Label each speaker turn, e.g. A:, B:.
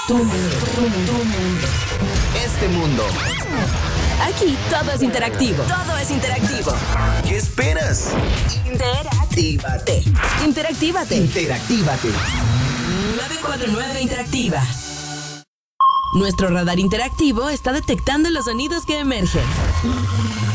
A: Tu mundo.
B: Este mundo.
A: Aquí todo es interactivo. Todo es interactivo.
B: ¿Qué esperas?
A: Interactívate. Interactívate. 949 Interactiva. Nuestro radar interactivo está detectando los sonidos que emergen.